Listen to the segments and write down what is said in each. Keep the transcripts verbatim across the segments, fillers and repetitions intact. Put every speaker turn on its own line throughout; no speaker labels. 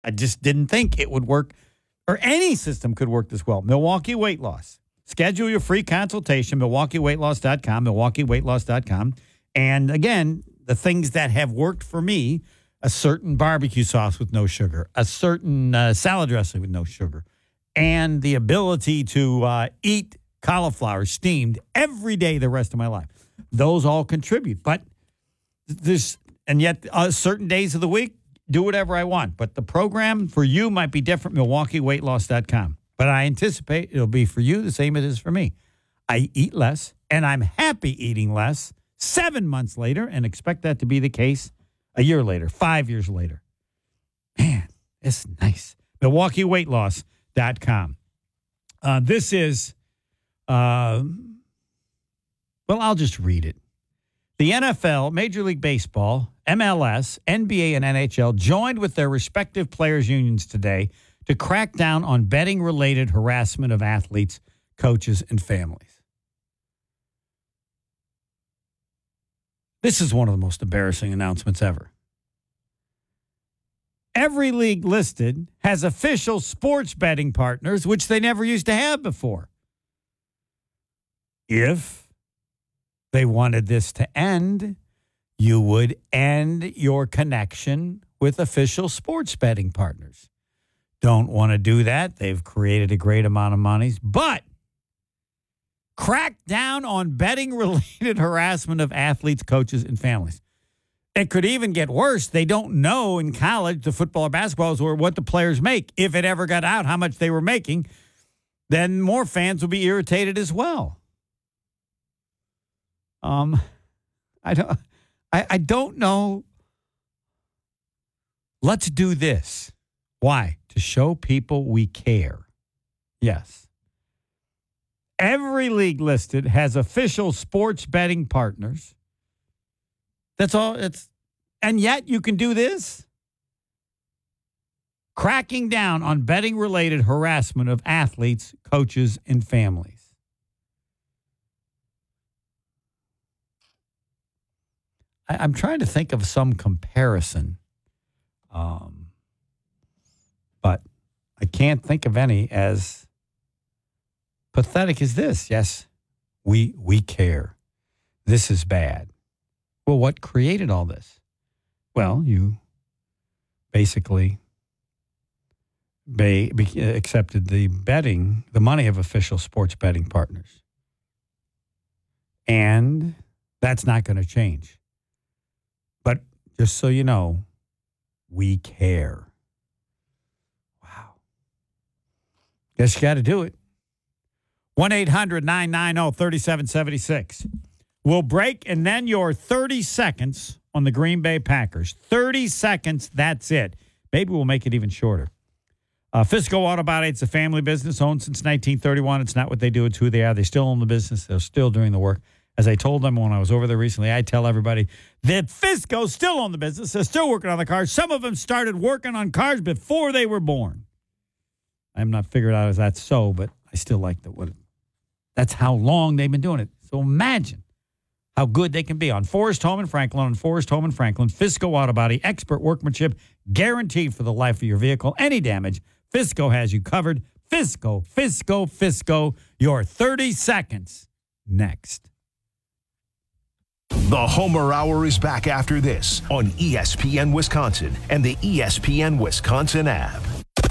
I just didn't think it would work, or any system could work this well. Milwaukee Weight Loss. Schedule your free consultation, milwaukee weight loss dot com, milwaukee weight loss dot com. And again, the things that have worked for me, a certain barbecue sauce with no sugar, a certain uh, salad dressing with no sugar, and the ability to uh, eat cauliflower steamed every day the rest of my life. Those all contribute. But there's, and yet uh, certain days of the week, do whatever I want. But the program for you might be different, milwaukee weight loss dot com. But I anticipate it'll be for you the same as it is for me. I eat less, and I'm happy eating less seven months later, and expect that to be the case a year later, five years later. Man, it's nice. milwaukee weight loss dot com. Uh, this is, uh, well, I'll just read it. The N F L, Major League Baseball, M L S, N B A, and N H L joined with their respective players' unions today to crack down on betting-related harassment of athletes, coaches, and families. This is one of the most embarrassing announcements ever. Every league listed has official sports betting partners, which they never used to have before. If they wanted this to end, you would end your connection with official sports betting partners. Don't want to do that. They've created a great amount of monies, but crack down on betting-related harassment of athletes, coaches, and families. It could even get worse. They don't know in college, the football or basketball, or what the players make. If it ever got out how much they were making, then more fans will be irritated as well. Um, I don't, I, I don't know. Let's do this. Why? To show people we care. Yes. Every league listed has official sports betting partners. That's all. It's, and yet you can do this? Cracking down on betting-related harassment of athletes, coaches, and families. I, I'm trying to think of some comparison. Um, but I can't think of any as pathetic as this. Yes, we we care. This is bad. Well, what created all this? Well, you basically ba- be, accepted the betting, the money of official sports betting partners. And that's not going to change. But just so you know, we care. Wow. Guess you got to do it. one eight hundred nine nine zero three seven seven six. We'll break, and then your thirty seconds on the Green Bay Packers. thirty seconds, that's it. Maybe we'll make it even shorter. Uh, Fisco Auto Body, it's a family business owned since nineteen thirty-one. It's not what they do, it's who they are. They still own the business. They're still doing the work. As I told them when I was over there recently, I tell everybody that Fisco's still on the business. They're still working on the cars. Some of them started working on cars before they were born. I'm not figured out if that's so, but I still like the what. That's how long they've been doing it. So imagine how good they can be on Forest Home and Franklin, on Forest Home and Franklin, Fisco Auto Body, expert workmanship, guaranteed for the life of your vehicle. Any damage, Fisco has you covered. Fisco, Fisco, Fisco, your thirty seconds next.
The Homer Hour is back after this on E S P N Wisconsin and the E S P N Wisconsin app.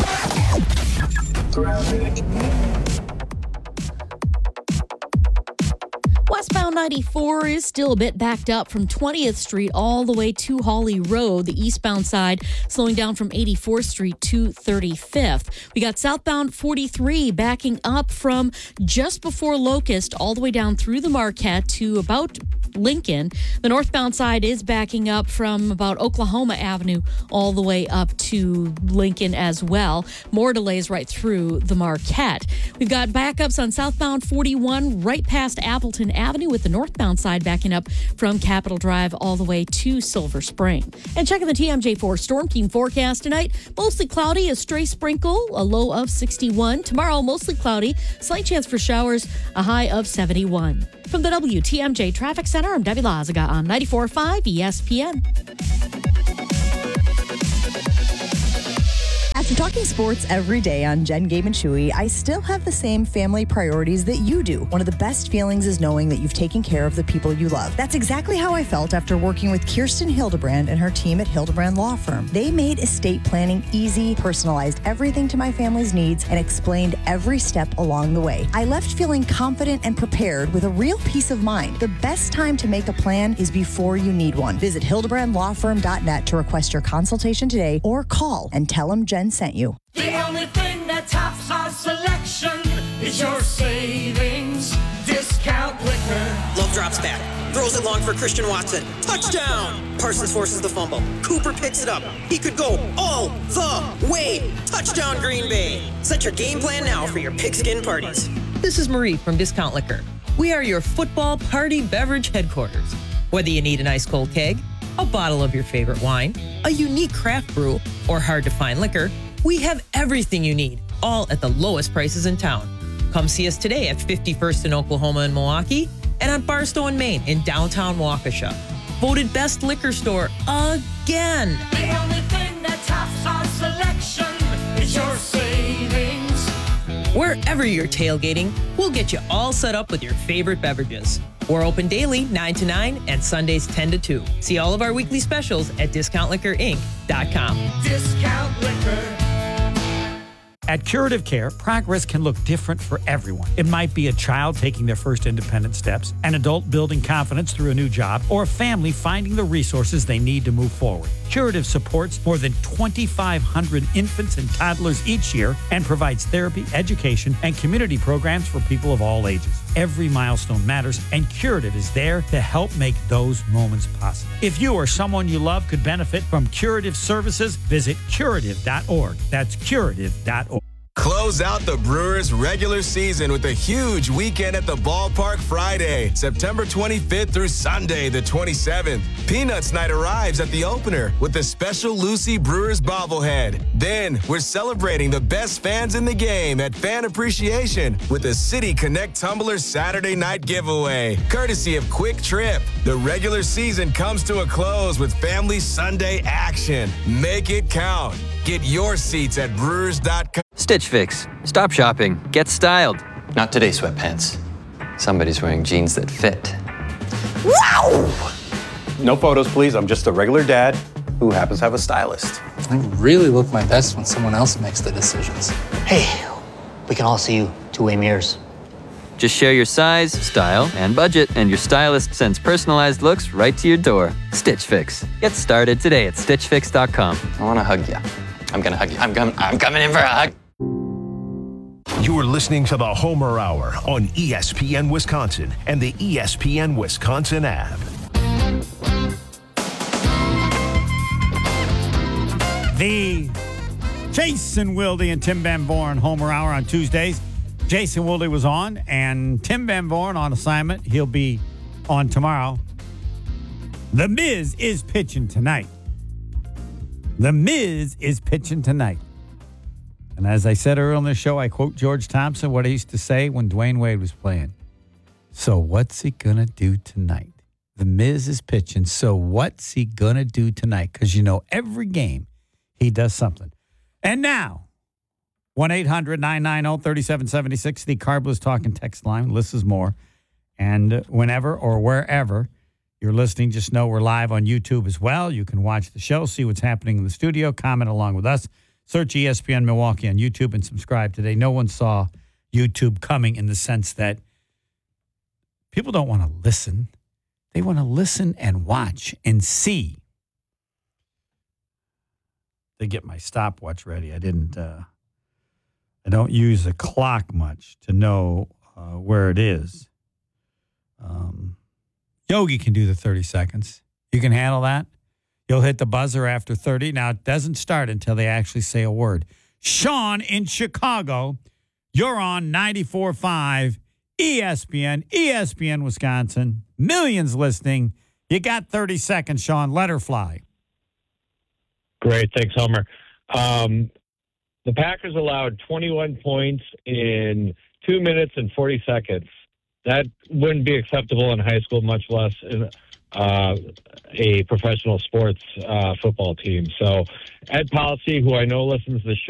Westbound ninety-four is still a bit backed up from twentieth Street all the way to Hawley Road. The eastbound side slowing down from eighty-fourth Street to thirty-fifth. We got southbound forty-three backing up from just before Locust all the way down through the Marquette to about Lincoln. The northbound side is backing up from about Oklahoma Avenue all the way up to Lincoln as well. More delays right through the Marquette. We've got backups on southbound forty-one right past Appleton Avenue, with the northbound side backing up from Capitol Drive all the way to Silver Spring. And checking the T M J four Storm Team forecast tonight, mostly cloudy, a stray sprinkle, a low of sixty-one. Tomorrow, mostly cloudy, slight chance for showers, a high of seventy-one. From the W T M J Traffic Center, I'm Debbie Lazaga on ninety-four point five E S P N.
Talking sports every day on Jen, Gabe, and Chewy, I still have the same family priorities that you do. One of the best feelings is knowing that you've taken care of the people you love. That's exactly how I felt after working with Kirsten Hildebrand and her team at Hildebrand Law Firm. They made estate planning easy, personalized everything to my family's needs, and explained every step along the way. I left feeling confident and prepared with a real peace of mind. The best time to make a plan is before you need one. Visit hildebrand law firm dot net to request your consultation today or call and tell them Jen sent you.
The only thing that tops our selection is your savings discount liquor.
Love drops back, throws it long for Christian Watson. Touchdown! Parsons forces the fumble. Cooper picks it up. He could go all the way. Touchdown, Green Bay. Set your game plan now for your pigskin parties.
This is Marie from Discount Liquor. We are your football party beverage headquarters. Whether you need an ice cold keg, a bottle of your favorite wine, a unique craft brew, or hard-to-find liquor, we have everything you need, all at the lowest prices in town. Come see us today at fifty-first in Oklahoma and Milwaukee, and on Barstow and Maine in downtown Waukesha. Voted best liquor store again.
The only thing that tops our selection is your savings.
Wherever you're tailgating, we'll get you all set up with your favorite beverages. We're open daily nine to nine and Sundays ten to two. See all of our weekly specials at discount liquor inc dot com.
Discount liquor.
At Curative Care, progress can look different for everyone. It might be a child taking their first independent steps, an adult building confidence through a new job, or a family finding the resources they need to move forward. Curative supports more than twenty-five hundred infants and toddlers each year and provides therapy, education, and community programs for people of all ages. Every milestone matters, and Curative is there to help make those moments possible. If you or someone you love could benefit from Curative services, visit curative dot org. That's curative dot org.
Close out the Brewers regular season with a huge weekend at the ballpark Friday, September twenty-fifth through Sunday, the twenty-seventh. Peanuts Night arrives at the opener with a special Lucy Brewers bobblehead. Then we're celebrating the best fans in the game at Fan Appreciation with the City Connect Tumbler Saturday night giveaway, courtesy of Quick Trip. The regular season comes to a close with Family Sunday action. Make it count. Get your seats at brewers dot com.
Stitch Fix. Stop shopping. Get styled.
Not today, sweatpants. Somebody's wearing jeans that fit.
Wow! No photos, please. I'm just a regular dad who happens to have a stylist.
I really look my best when someone else makes the decisions.
Hey, we can all see you two-way mirrors.
Just share your size, style, and budget, and your stylist sends personalized looks right to your door. Stitch Fix. Get started today at stitch fix dot com.
I want to hug you. I'm going to hug you. I'm, com- I'm coming in for a hug.
You're listening to the Homer Hour on E S P N Wisconsin and the E S P N Wisconsin app.
The Jason Wilde and Tim Van Born Homer Hour on Tuesdays. Jason Wilde was on, and Tim Van Born on assignment. He'll be on tomorrow. The Miz is pitching tonight. The Miz is pitching tonight. And as I said earlier on the show, I quote George Thompson, what he used to say when Dwayne Wade was playing. So what's he going to do tonight? The Miz is pitching, so what's he going to do tonight? Because, you know, every game he does something. And now, one eight hundred nine nine zero three seven seven six, the Carbless Talking text line. Lists is more. And whenever or wherever you're listening, just know we're live on YouTube as well. You can watch the show, see what's happening in the studio, comment along with us. Search E S P N Milwaukee on YouTube and subscribe today. No one saw YouTube coming in the sense that people don't want to listen. They want to listen and watch and see. To get my stopwatch ready, I didn't... Uh, I don't use a clock much to know uh, where it is. Um, Yogi can do the thirty seconds. You can handle that? You'll hit the buzzer after thirty. Now, it doesn't start until they actually say a word. Sean in Chicago, you're on ninety-four point five E S P N, E S P N Wisconsin. Millions listening. You got thirty seconds, Sean. Let her fly.
Great. Thanks, Homer. Um, The Packers allowed twenty-one points in two minutes and forty seconds. That wouldn't be acceptable in high school, much less in uh, a professional sports uh, football team. So Ed Policy, who I know listens to the show,